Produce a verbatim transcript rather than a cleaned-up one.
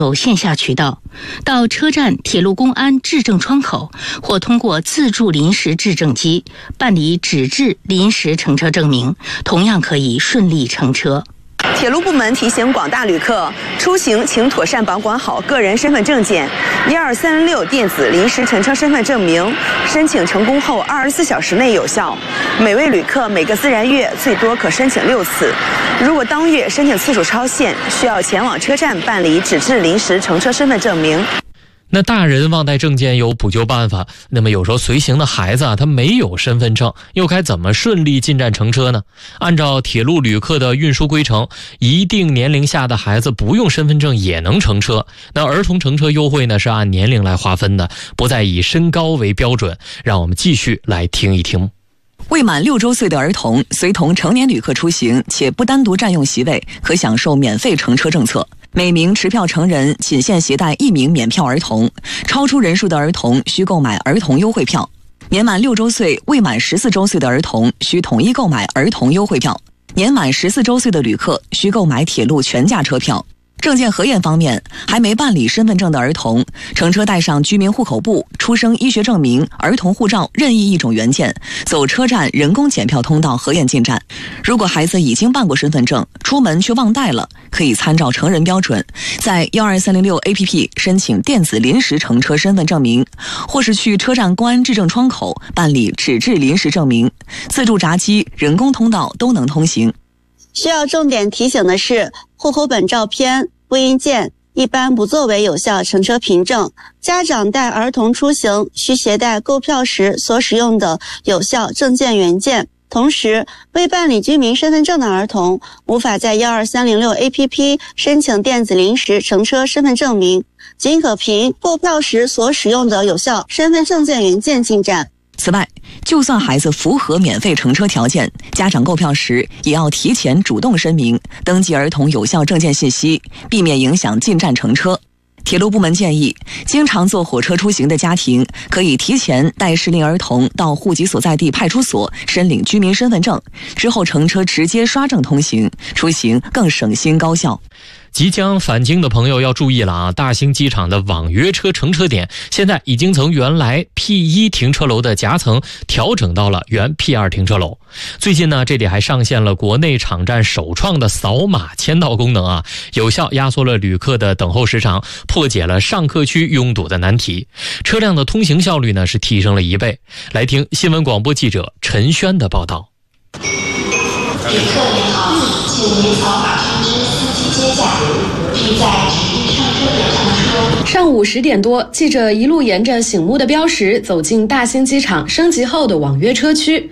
有线下渠道，到车站铁路公安质证窗口或通过自助临时质证机办理纸质临时乘车证明，同样可以顺利乘车。 铁路部门提醒广大旅客，出行请妥善保管好个人身份证件。一二三零六电子临时乘车身份证明申请成功后二十四小时内有效，每位旅客每个自然月最多可申请六次。如果当月申请次数超限，需要前往车站办理纸质临时乘车身份证明。 那大人忘带证件有补救办法，那么有时候随行的孩子啊，他没有身份证，又该怎么顺利进站乘车呢？按照铁路旅客的运输规程，一定年龄下的孩子不用身份证也能乘车。那儿童乘车优惠呢是按年龄来划分的，不再以身高为标准。让我们继续来听一听。 未满六周岁的儿童随同成年旅客出行，且不单独占用席位，可享受免费乘车政策。每名持票成人仅限携带一名免票儿童，超出人数的儿童需购买儿童优惠票。年满六周岁、未满十四周岁的儿童需统一购买儿童优惠票。年满十四周岁的旅客需购买铁路全价车票。证件核验方面，还没办理身份证的儿童，乘车带上居民户口簿、出生医学证明、儿童护照任意一种原件，走车站人工检票通道核验进站。如果孩子已经办过身份证，出门却忘带了，可以参照成人标准，在一二三零六 A P P 申请电子临时乘车身份证明，或是去车站公安质证窗口办理纸质临时证明，自助闸机、人工通道都能通行。 需要重点提醒的是，户口本照片、复印件一般不作为有效乘车凭证。家长带儿童出行需携带购票时所使用的有效证件原件。同时，未办理居民身份证的儿童无法在一二三零六 A P P 申请电子临时乘车身份证明，仅可凭购票时所使用的有效身份证件原件进站。 此外，就算孩子符合免费乘车条件，家长购票时也要提前主动声明，登记儿童有效证件信息，避免影响进站乘车。铁路部门建议，经常坐火车出行的家庭可以提前带适龄儿童到户籍所在地派出所申领居民身份证，之后乘车直接刷证通行，出行更省心高效。 即将返京的朋友要注意了啊！大兴机场的网约车乘车点现在已经从原来 P 一 停车楼的夹层调整到了原 P 二 停车楼。最近呢，这里还上线了国内场站首创的扫码签到功能啊，有效压缩了旅客的等候时长，破解了上客区拥堵的难题，车辆的通行效率呢是提升了一倍。来听新闻广播记者陈轩的报道。 旅客您好，请您扫码通知司机接驾，并在指定上车点上车。 上午十点多，记者一路沿着醒目的标识走进大兴机场升级后的网约车区。